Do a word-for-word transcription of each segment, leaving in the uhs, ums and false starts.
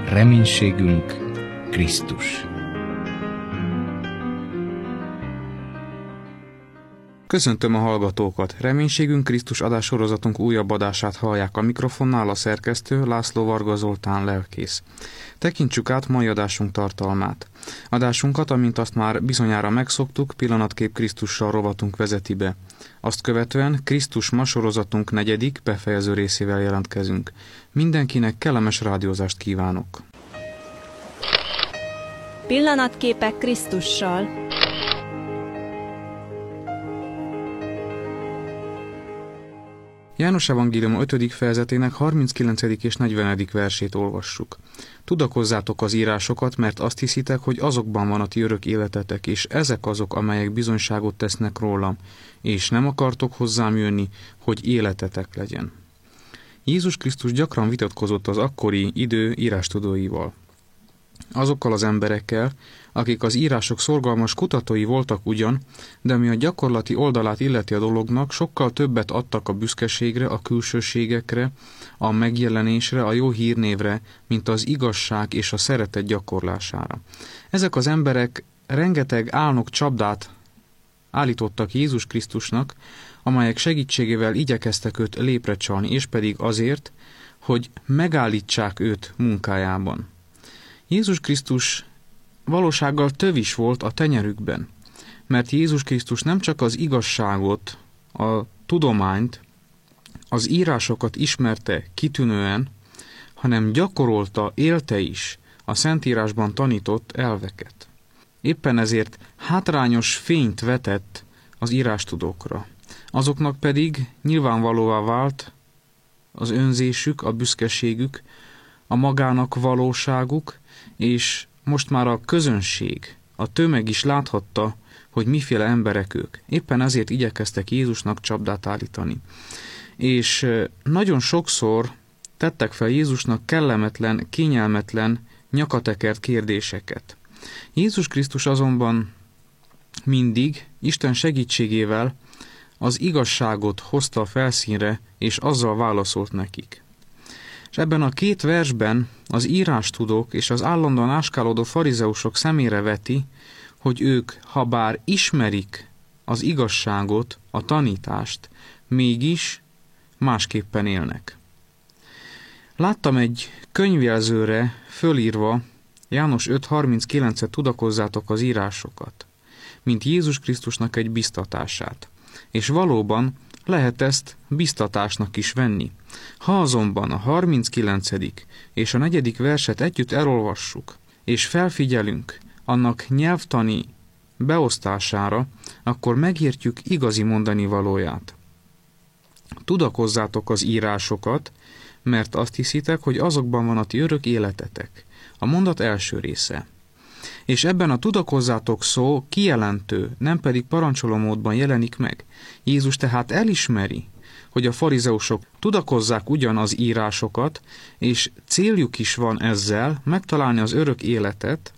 Reménységünk Krisztus. Köszöntöm a hallgatókat! Reménységünk Krisztus adássorozatunk újabb adását hallják. A mikrofonnál a szerkesztő László Varga Zoltán lelkész. Tekintsük át mai adásunk tartalmát. Adásunkat, amint azt már bizonyára megszoktuk, Pillanatkép Krisztussal rovatunk vezeti be. Azt követően Krisztus ma sorozatunk negyedik, befejező részével jelentkezünk. Mindenkinek kellemes rádiózást kívánok! Pillanatképek Krisztussal. János evangélium ötödik fejezetének harminckilencedik és negyvenedik versét olvassuk. Tudakozzátok az írásokat, mert azt hiszitek, hogy azokban van a ti örök életetek, és ezek azok, amelyek bizonyságot tesznek rólam, és nem akartok hozzám jönni, hogy életetek legyen. Jézus Krisztus gyakran vitatkozott az akkori idő írástudóival. Azokkal az emberekkel, akik az írások szorgalmas kutatói voltak ugyan, de ami a gyakorlati oldalát illeti a dolognak, sokkal többet adtak a büszkeségre, a külsőségekre, a megjelenésre, a jó hírnévre, mint az igazság és a szeretet gyakorlására. Ezek az emberek rengeteg álnok csapdát állítottak Jézus Krisztusnak, amelyek segítségével igyekeztek őt lépre csalni, és pedig azért, hogy megállítsák őt munkájában. Jézus Krisztus valósággal tövis volt a tenyerükben, mert Jézus Krisztus nem csak az igazságot, a tudományt, az írásokat ismerte kitűnően, hanem gyakorolta, élte is a Szentírásban tanított elveket. Éppen ezért hátrányos fényt vetett az írástudókra. Azoknak pedig nyilvánvalóvá vált az önzésük, a büszkeségük, a magának valóságuk, és most már a közönség, a tömeg is láthatta, hogy miféle emberek ők. Éppen ezért igyekeztek Jézusnak csapdát állítani. És nagyon sokszor tettek fel Jézusnak kellemetlen, kényelmetlen, nyakatekert kérdéseket. Jézus Krisztus azonban mindig Isten segítségével az igazságot hozta a felszínre, és azzal válaszolt nekik. És ebben a két versben az írástudók és az állandóan áskálódó farizeusok szemére veti, hogy ők, ha bár ismerik az igazságot, a tanítást, mégis másképpen élnek. Láttam egy könyvjelzőre fölírva János öt harminckilencet tudakozzátok az írásokat, mint Jézus Krisztusnak egy biztatását. És valóban lehet ezt biztatásnak is venni. Ha azonban a harminckilencedik és a negyedik verset együtt elolvassuk, és felfigyelünk annak nyelvtani beosztására, akkor megértjük igazi mondani valóját. Tudakozzátok az írásokat, mert azt hiszitek, hogy azokban van a ti örök életetek. A mondat első része. És ebben a tudakozzátok szó kijelentő, nem pedig parancsoló módban jelenik meg. Jézus tehát elismeri, hogy a farizeusok tudakozzák ugyan az írásokat, és céljuk is van ezzel megtalálni az örök életet,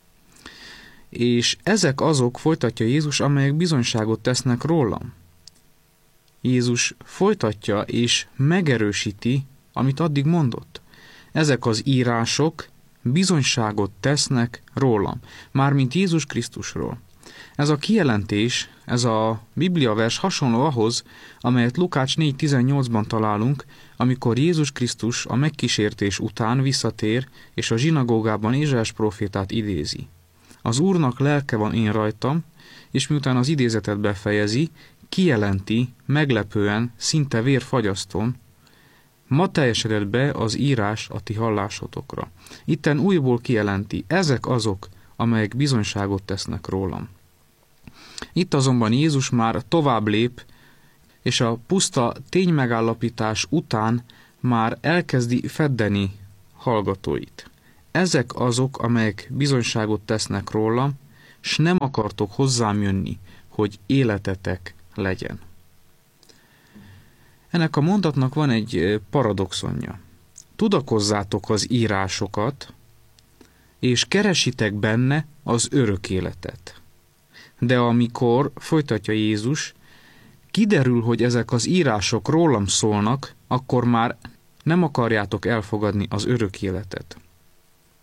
és ezek azok, folytatja Jézus, amelyek bizonyságot tesznek rólam. Jézus folytatja és megerősíti, amit addig mondott. Ezek az írások bizonyságot tesznek rólam, mármint Jézus Krisztusról. Ez a kijelentés, ez a bibliavers hasonló ahhoz, amelyet Lukács négy tizennyolcban találunk, amikor Jézus Krisztus a megkísértés után visszatér, és a zsinagógában Ézsaiás prófétát idézi. Az Úrnak lelke van én rajtam, és miután az idézetet befejezi, kijelenti meglepően, szinte vérfagyasztón, ma teljesedett be az írás a ti hallásotokra. Itten újból kijelenti, ezek azok, amelyek bizonyságot tesznek rólam. Itt azonban Jézus már tovább lép, és a puszta ténymegállapítás után már elkezdi feddeni hallgatóit. Ezek azok, amelyek bizonyságot tesznek rólam, s nem akartok hozzám jönni, hogy életetek legyen. Ennek a mondatnak van egy paradoxonja. Tudakozzátok az írásokat, és keresitek benne az örök életet. De amikor, folytatja Jézus, kiderül, hogy ezek az írások rólam szólnak, akkor már nem akarjátok elfogadni az örök életet.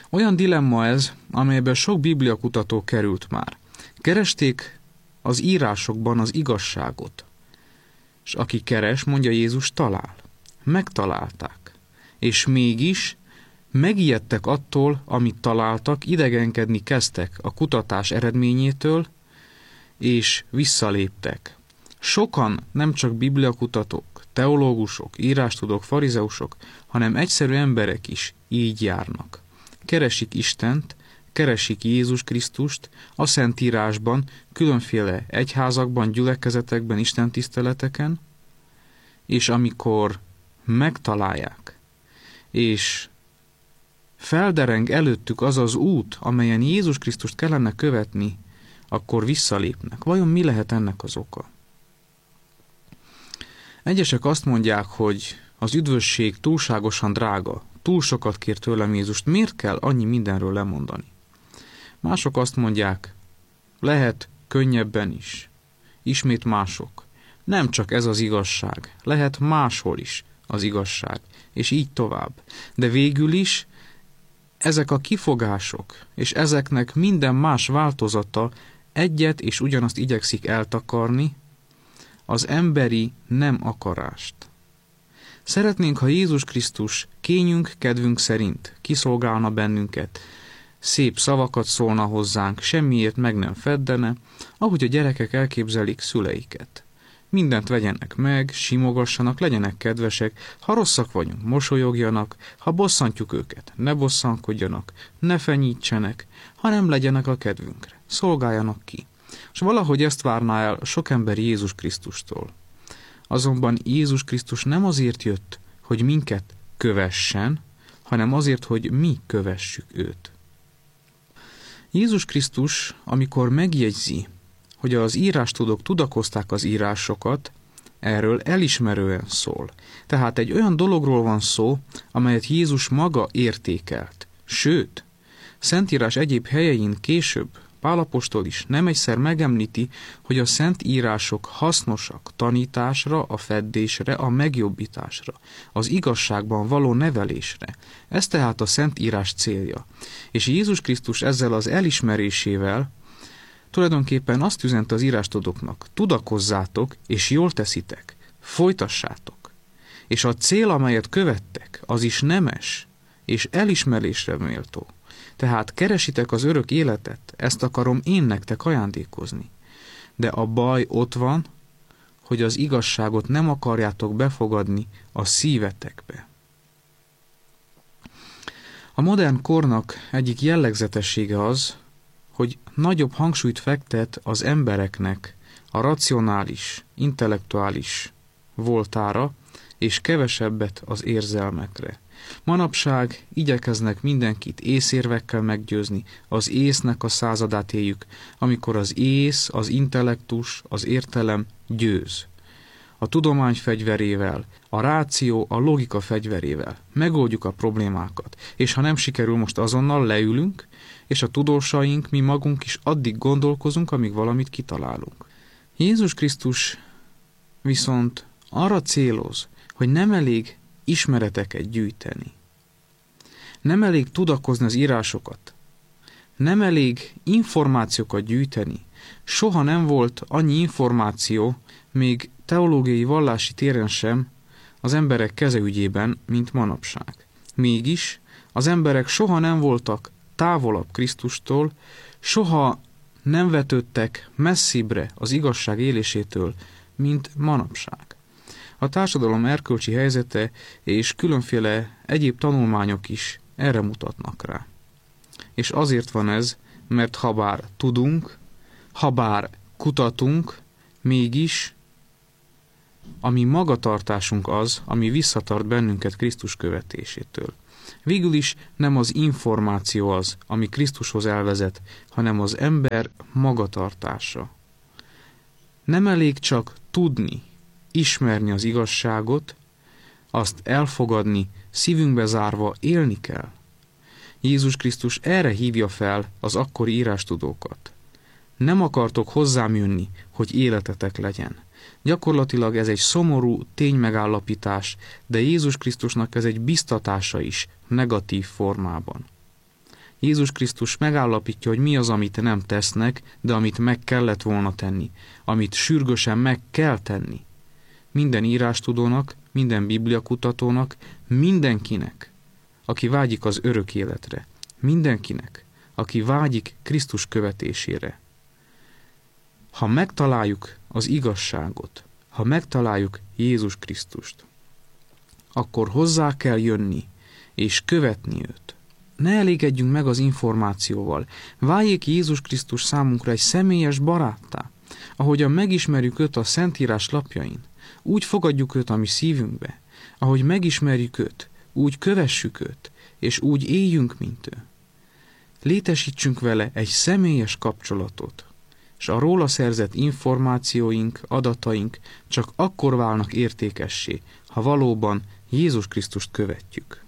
Olyan dilemma ez, amelyben sok bibliakutató került már. Keresték az írásokban az igazságot, és aki keres, mondja Jézus, talál. Megtalálták. És mégis megijedtek attól, amit találtak, idegenkedni kezdtek a kutatás eredményétől, és visszaléptek. Sokan, nem csak bibliakutatók, teológusok, írástudók, farizeusok, hanem egyszerű emberek is így járnak. Keresik Istent, keresik Jézus Krisztust a Szentírásban, különféle egyházakban, gyülekezetekben, istentiszteleteken, és amikor megtalálják, és feldereng előttük az az út, amelyen Jézus Krisztust kellene követni, akkor visszalépnek. Vajon mi lehet ennek az oka? Egyesek azt mondják, hogy az üdvösség túlságosan drága, túl sokat kér tőlem Jézust, miért kell annyi mindenről lemondani? Mások azt mondják, lehet könnyebben is. Ismét mások. Nem csak ez az igazság, lehet máshol is az igazság, és így tovább. De végül is ezek a kifogások, és ezeknek minden más változata egyet és ugyanazt igyekszik eltakarni, az emberi nem akarást. Szeretnénk, ha Jézus Krisztus kényünk, kedvünk szerint kiszolgálna bennünket, szép szavakat szólna hozzánk, semmiért meg nem feddene, ahogy a gyerekek elképzelik szüleiket. Mindent vegyenek meg, simogassanak, legyenek kedvesek, ha rosszak vagyunk, mosolyogjanak, ha bosszantjuk őket, ne bosszankodjanak, ne fenyítsenek, hanem legyenek a kedvünkre, szolgáljanak ki. És valahogy ezt várná el sok ember Jézus Krisztustól. Azonban Jézus Krisztus nem azért jött, hogy minket kövessen, hanem azért, hogy mi kövessük őt. Jézus Krisztus, amikor megjegyzi, hogy az írástudók tudakozták az írásokat, erről elismerően szól. Tehát egy olyan dologról van szó, amelyet Jézus maga értékelt. Sőt, Szentírás egyéb helyein később Pál apostol is nem egyszer megemlíti, hogy a szentírások hasznosak tanításra, a feddésre, a megjobbításra, az igazságban való nevelésre. Ez tehát a szentírás célja. És Jézus Krisztus ezzel az elismerésével tulajdonképpen azt üzente az írástudóknak, tudakozzátok, és jól teszitek, folytassátok. És a cél, amelyet követtek, az is nemes, és elismerésre méltó. Tehát keresitek az örök életet, ezt akarom én nektek ajándékozni. De a baj ott van, hogy az igazságot nem akarjátok befogadni a szívetekbe. A modern kornak egyik jellegzetessége az, hogy nagyobb hangsúlyt fektet az embereknek a racionális, intellektuális voltára, és kevesebbet az érzelmekre. Manapság igyekeznek mindenkit észérvekkel meggyőzni, az észnek a századát éljük, amikor az ész, az intellektus, az értelem győz. A tudomány fegyverével, a ráció, a logika fegyverével megoldjuk a problémákat, és ha nem sikerül, most azonnal leülünk, és a tudósaink, mi magunk is addig gondolkozunk, amíg valamit kitalálunk. Jézus Krisztus viszont arra céloz, hogy nem elég ismereteket gyűjteni. Nem elég tudakozni az írásokat. Nem elég információkat gyűjteni. Soha nem volt annyi információ, még teológiai vallási téren sem, az emberek kezeügyében, mint manapság. Mégis az emberek soha nem voltak távolabb Krisztustól, soha nem vetődtek messzibbre az igazság élésétől, mint manapság. A társadalom erkölcsi helyzete és különféle egyéb tanulmányok is erre mutatnak rá. És azért van ez, mert habár tudunk, habár kutatunk, mégis a mi magatartásunk az, ami visszatart bennünket Krisztus követésétől. Végül is nem az információ az, ami Krisztushoz elvezet, hanem az ember magatartása. Nem elég csak tudni, ismerni az igazságot, azt elfogadni, szívünkbe zárva élni kell. Jézus Krisztus erre hívja fel az akkori írástudókat. Nem akartok hozzám jönni, hogy életetek legyen. Gyakorlatilag ez egy szomorú ténymegállapítás, de Jézus Krisztusnak ez egy biztatása is, negatív formában. Jézus Krisztus megállapítja, hogy mi az, amit nem tesznek, de amit meg kellett volna tenni, amit sürgősen meg kell tenni. Minden írástudónak, minden bibliakutatónak, mindenkinek, aki vágyik az örök életre, mindenkinek, aki vágyik Krisztus követésére. Ha megtaláljuk az igazságot, ha megtaláljuk Jézus Krisztust, akkor hozzá kell jönni, és követni őt. Ne elégedjünk meg az információval. Váljék Jézus Krisztus számunkra egy személyes baráttá. Ahogyan megismerjük őt a Szentírás lapjain, úgy fogadjuk őt a mi szívünkbe. Ahogy megismerjük őt, úgy kövessük őt, és úgy éljünk, mint ő. Létesítsünk vele egy személyes kapcsolatot, és a róla szerzett információink, adataink csak akkor válnak értékessé, ha valóban Jézus Krisztust követjük.